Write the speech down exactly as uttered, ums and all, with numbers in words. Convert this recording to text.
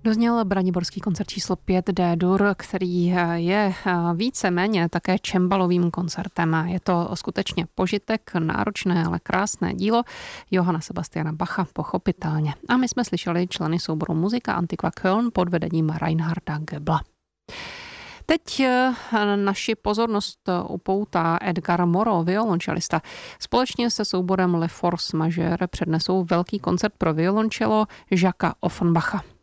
Dozněl braniborský koncert číslo pět D-dur, který je víceméně také čembalovým koncertem. Je to skutečně požitek, náročné, ale krásné dílo Johanna Sebastiana Bacha, pochopitelně. A my jsme slyšeli členy souboru Muzika Antiqua Köln pod vedením Reinharda Goebbela. Teď naši pozornost upoutá Edgar Moreau, violončelista. Společně se souborem Le Force Majeure přednesou velký koncert pro violončelo Jacquesa Offenbacha.